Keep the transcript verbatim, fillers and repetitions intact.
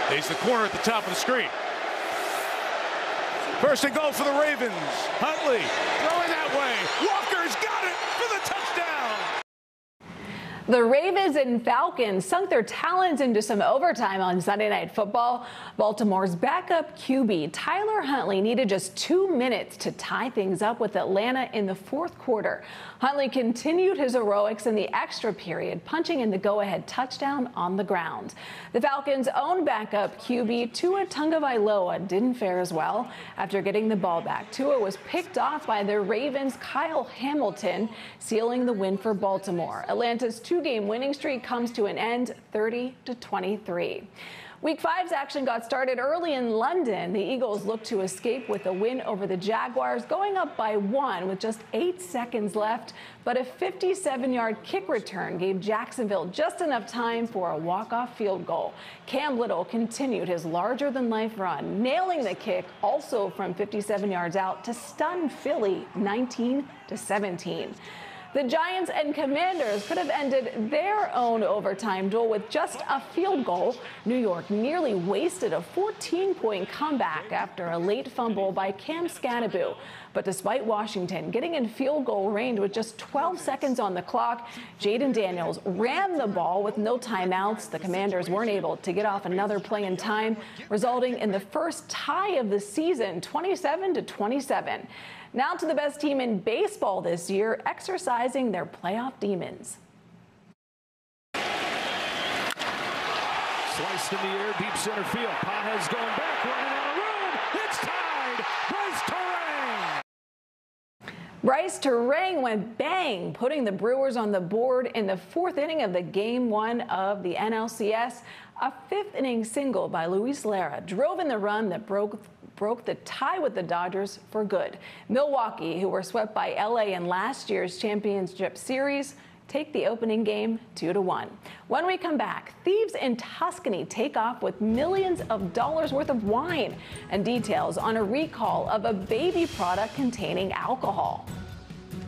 He's the corner at the top of the screen. First and goal for the Ravens. Huntley throwing that way. Walker's got it for the touchdown. The Ravens and Falcons sunk their talents into some overtime on Sunday Night Football. Baltimore's backup Q B Tyler Huntley needed just two minutes to tie things up with Atlanta in the fourth quarter. Huntley continued his heroics in the extra period, punching in the go-ahead touchdown on the ground. The Falcons' own backup Q B Tua Tagovailoa didn't fare as well. After getting the ball back, Tua was picked off by the Ravens' Kyle Hamilton, sealing the win for Baltimore. Atlanta's two-game winning streak comes to an end, thirty to twenty-three. Week five's action got started early in London. The Eagles looked to escape with a win over the Jaguars, going up by one with just eight seconds left. But a fifty-seven-yard kick return gave Jacksonville just enough time for a walk-off field goal. Cam Little continued his larger-than-life run, nailing the kick also from fifty-seven yards out to stun Philly nineteen to seventeen. The Giants and Commanders could have ended their own overtime duel with just a field goal. New York nearly wasted a fourteen-point comeback after a late fumble by Cam Scannaboo. But despite Washington getting in field goal range with just twelve seconds on the clock, Jaden Daniels ran the ball with no timeouts. The Commanders weren't able to get off another play in time, resulting in the first tie of the season, twenty-seven to twenty-seven. Now to the best team in baseball this year, exercising their playoff demons. Sliced in the air, deep center field. Pages going back, running out of room. It's tied. Bryce Terang. Bryce Terang went bang, putting the Brewers on the board in the fourth inning of the game one of the N L C S. A fifth inning single by Luis Lara drove in the run that broke broke the tie with the Dodgers for good. Milwaukee, who were swept by L A in last year's championship series, take the opening game two to one. When we come back, thieves in Tuscany take off with millions of dollars worth of wine and details on a recall of a baby product containing alcohol.